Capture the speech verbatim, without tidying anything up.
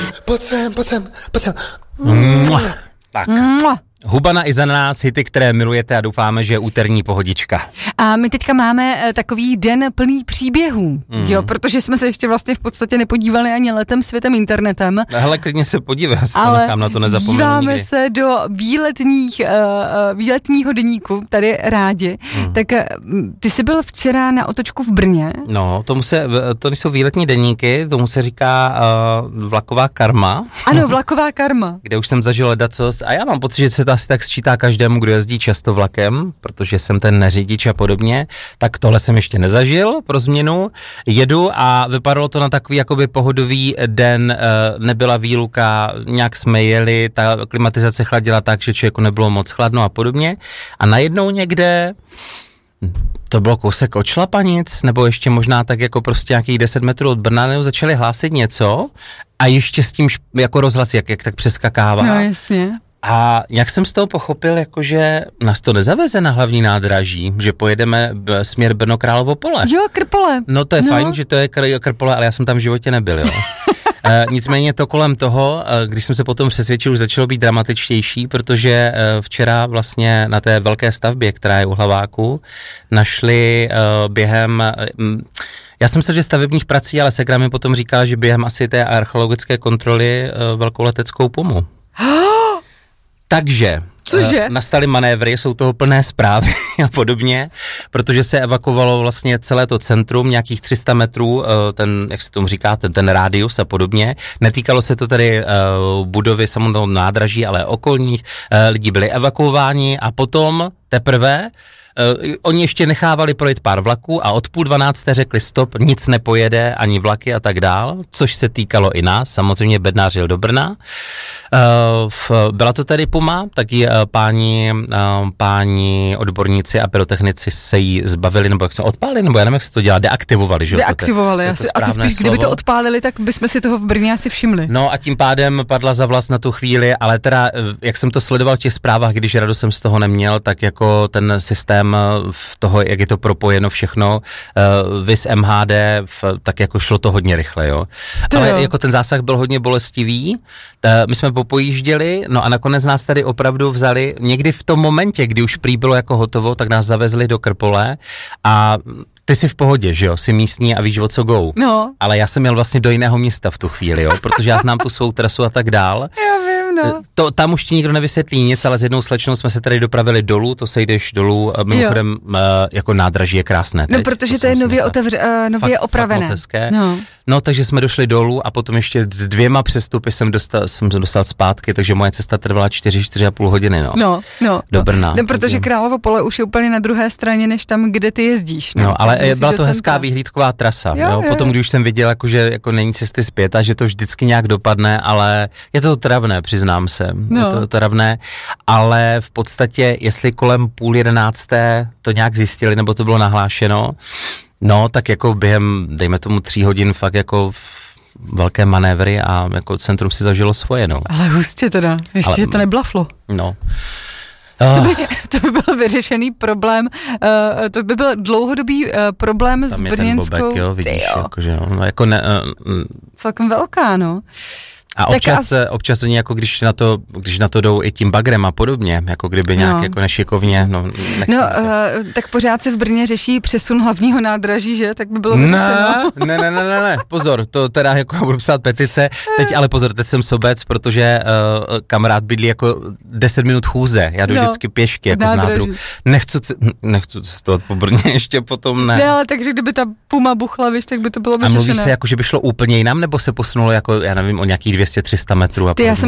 pojď sem, pojď sem, pojď sem. Tak. Hubana i za nás, hity, které milujete a doufáme, že je úterní pohodička. A my teďka máme takový den plný příběhů, mm. jo, protože jsme se ještě vlastně v podstatě nepodívali ani letem, světem, internetem. Hele, klidně se podívej, já se to nechám, na to nezapomenu díváme nikdy. se do výletních, uh, výletního deníku, tady rádi. Mm. Tak uh, ty jsi byl včera na otočku v Brně. No, tomu se, to nejsou výletní deníky, tomu se říká uh, vlaková karma. Ano, vlaková karma. Kde už jsem zažil ledacos a já mám pocit, že se to asi tak sčítá každému, kdo jezdí často vlakem, protože jsem ten neřidič a podobně, tak tohle jsem ještě nezažil pro změnu. Jedu a vypadalo to na takový jakoby pohodový den, nebyla výluka, nějak jsme jeli, ta klimatizace chladila tak, že člověku nebylo moc chladno a podobně. A najednou někde, to bylo kousek od Šlapanic, nebo ještě možná tak jako prostě nějakých deset metrů od Brna, začali hlásit něco a ještě s tím jako rozhlas, jak, jak tak přeskakává. No jasně. A jak jsem z toho pochopil, jakože nás to nezaveze na hlavní nádraží, že pojedeme směr Brno Královo Pole. Jo, Krpole. No to je no. fajn, že to je kr- Krpole, ale já jsem tam v životě nebyl, jo. E, nicméně to kolem toho, když jsem se potom přesvědčil, už začalo být dramatičtější, protože včera vlastně na té velké stavbě, která je u Hlaváku, našli uh, během... Um, Já jsem myslel, že stavebních prací, ale Segra mi potom říkala, že během asi té archeologické kontroly uh, velkou leteckou pumu. Takže Cože? Uh, nastaly manévry, jsou toho plné zprávy a podobně, protože se evakuovalo vlastně celé to centrum, nějakých tři sta metrů, uh, ten, jak se tomu říká, ten, ten rádius a podobně. Netýkalo se to tady uh, budovy samotného nádraží, ale okolních. Uh, lidi byli evakuováni a potom teprve Uh, oni ještě nechávali projít pár vlaků a od půl dvanácté řekli stop, nic nepojede, ani vlaky a tak dál, což se týkalo i nás, samozřejmě Bednář jel do Brna. Uh, v, byla to tedy Puma, taky uh, páni, uh, páni odborníci a pyrotechnici se jí zbavili, nebo jak se odpálili, nebo já nevím, jak se to dělá, deaktivovali, že? Deaktivovali, to, asi, to asi spíš, slovo. Kdyby to odpálili, tak bychom si toho v Brně asi všimli. No a tím pádem padla za vlast na tu chvíli, ale teda, jak jsem to sledoval v těch zprávách, když radost jsem z toho neměl, tak jako ten systém v toho, jak je to propojeno všechno, uh, vis M H D, v, tak jako šlo to hodně rychle, jo. To Ale jo. jako ten zásah byl hodně bolestivý, ta, my jsme popojížděli, no a nakonec nás tady opravdu vzali, někdy v tom momentě, kdy už prý bylo jako hotovo, tak nás zavezli do Krpole a ty jsi v pohodě, že jo, jsi místní a víš, o co go. No. Ale já jsem jel vlastně do jiného města v tu chvíli, jo, protože já znám tu svou trasu a tak dál. Já vím, no. To, tam už ti nikdo nevysvětlí nic, ale s jednou slečnou jsme se tady dopravili dolů, to se jdeš dolů, mimochodem uh, jako nádraží je krásné teď. No, protože to, to je nově, otevře, uh, nově fakt, opravené. Fakt moc hezké. No. No, takže jsme došli dolů a potom ještě s dvěma přestupy jsem dostal, jsem dostal zpátky, takže moje cesta trvala čtyři, čtyři a půl hodiny, no. No, no. Do Brna. No, protože Královo Pole už je úplně na druhé straně, než tam, kde ty jezdíš. Ne? No, ale Takže byla to hezká centra. Výhlídková trasa, Jo, jo, jo, potom, jo. když jsem viděl, jako, že jako není cesty zpět a že to vždycky nějak dopadne, ale je to travné, přiznám se, no. Je to travné, ale v podstatě, jestli kolem půl jedenácté to nějak zjistili, nebo to bylo nahlášeno, no, tak jako během, dejme tomu tří hodin, fakt jako velké manévry a jako centrum si zažilo svoje, no. Ale hustě teda, ještě, ale, že to neblaflo. No. To by, to by byl vyřešený problém, uh, to by byl dlouhodobý uh, problém tam s je brněnskou... ten bobek, jo, vidíš, jo. jakože, no, jako ne... Uh, Celkem velká, no. A občas, a... občas oni jako když na to, když na to jdou i tím bagrem a podobně, jako kdyby nějak no. jako nešikovně, no No, uh, tak pořád se v Brně řeší přesun hlavního nádraží, že? Tak by bylo vyřešeno. Ne, ne, ne, ne, ne, pozor, to teda jako budu psát petice, teď ale pozor, teď jsem sobec, protože uh, kamarád bydlí jako deset minut chůze, já jdu no, vždycky pěšky, jako z nádru. Nechci, nechci cestovat po Brně, ještě potom ne. Ne, ale takže kdyby ta Puma buchla, víš, tak by to bylo vyřešené. A mluví se jako, že by šlo úplně jinam, nebo se posunulo jako, já nevím, o nějakých dvě stě tři sta metrů a Ty, já jsem